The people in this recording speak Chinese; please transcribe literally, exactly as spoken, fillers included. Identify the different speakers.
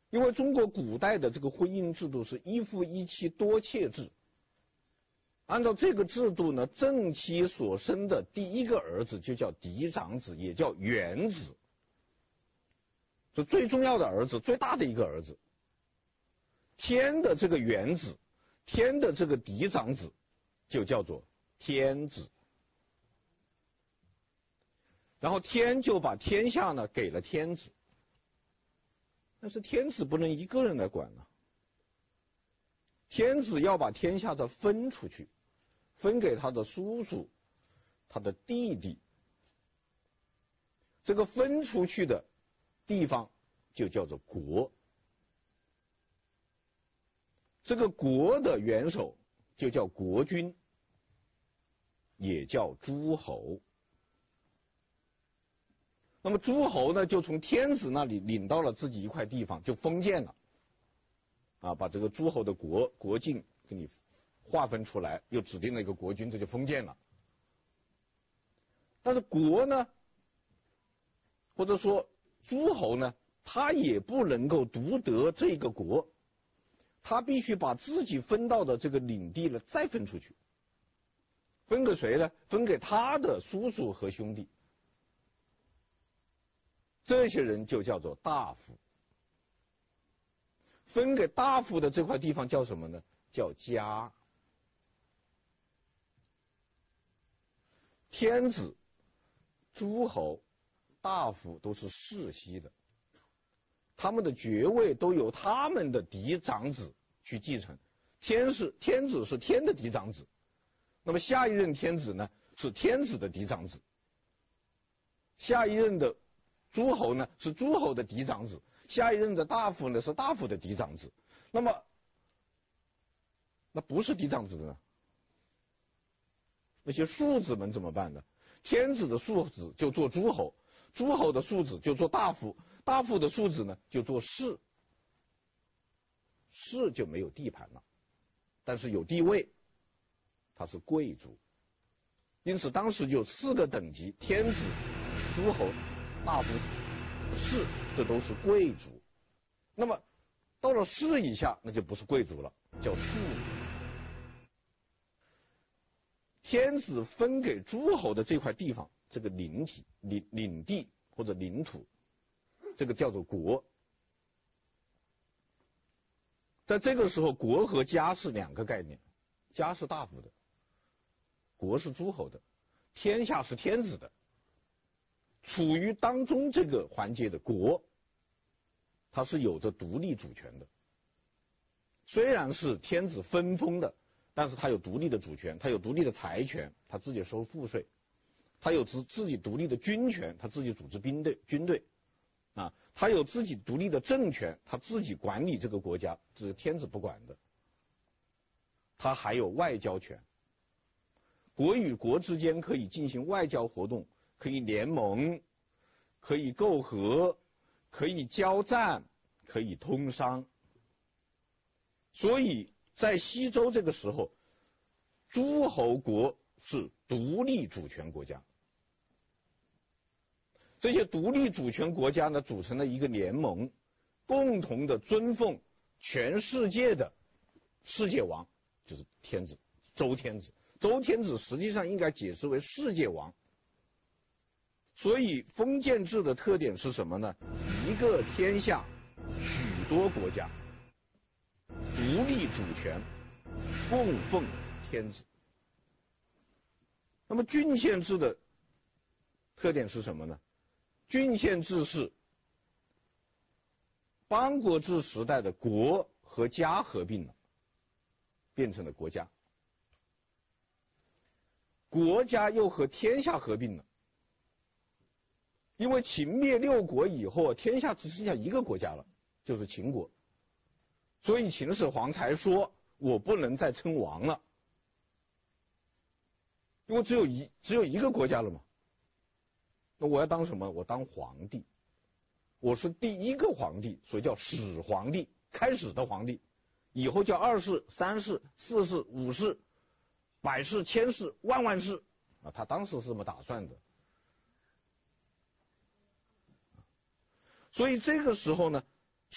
Speaker 1: 因为中国古代的这个婚姻制度是一夫一妻多妾制，按照这个制度呢，正妻所生的第一个儿子就叫嫡长子，也叫元子，是最重要的儿子，最大的一个儿子。天的这个元子，天的这个嫡长子，就叫做天子。然后天就把天下呢给了天子，但是天子不能一个人来管了，天子要把天下的分出去，分给他的叔叔、他的弟弟。这个分出去的地方就叫做国，这个国的元首就叫国君，也叫诸侯。那么诸侯呢，就从天子那里领到了自己一块地方，就封建了，啊，把这个诸侯的国国境给你划分出来，又指定了一个国君，这就封建了。但是国呢，或者说诸侯呢，他也不能够独得这个国，他必须把自己分到的这个领地呢再分出去，分给谁呢？分给他的叔叔和兄弟。这些人就叫做大夫。分给大夫的这块地方叫什么呢？叫家。天子、诸侯、大夫都是世袭的，他们的爵位都由他们的嫡长子去继承。天是天子是天的嫡长子，那么下一任天子呢是天子的嫡长子，下一任的诸侯呢是诸侯的嫡长子，下一任的大夫呢是大夫的嫡长子。那么那不是嫡长子的呢？那些庶子们怎么办呢？天子的庶子就做诸侯，诸侯的庶子就做大夫，大夫的庶子呢就做士，士就没有地盘了，但是有地位，他是贵族。因此当时就有四个等级：天子、诸侯、大夫、士，这都是贵族。那么到了士以下，那就不是贵族了，叫庶族。天子分给诸侯的这块地方，这个领体、领领地或者领土，这个叫做国。在这个时候，国和家是两个概念，家是大夫的，国是诸侯的，天下是天子的。处于当中这个环节的国，它是有着独立主权的。虽然是天子分封的，但是他有独立的主权，他有独立的财权，他自己收赋税，他有自自己独立的军权，他自己组织兵队军队，啊，他有自己独立的政权，他自己管理这个国家，这是天子不管的。他还有外交权，国与国之间可以进行外交活动，可以联盟，可以媾和，可以交战，可以通商。所以在西周这个时候，诸侯国是独立主权国家。这些独立主权国家呢，组成了一个联盟，共同的尊奉全世界的世界王，就是天子，周天子。周天子实际上应该解释为世界王。所以封建制的特点是什么呢？一个天下，许多国家，独立主权，供奉天子。那么郡县制的特点是什么呢？郡县制是邦国制时代的国和家合并了，变成了国家。国家又和天下合并了，因为秦灭六国以后，天下只剩下一个国家了，就是秦国。所以秦始皇才说我不能再称王了，因为只有一只有一个国家了嘛。那我要当什么？我当皇帝，我是第一个皇帝，所以叫始皇帝，开始的皇帝。以后叫二世、三世、四世、五世、百世、千世、万万世啊，他当时是这么打算的。所以这个时候呢，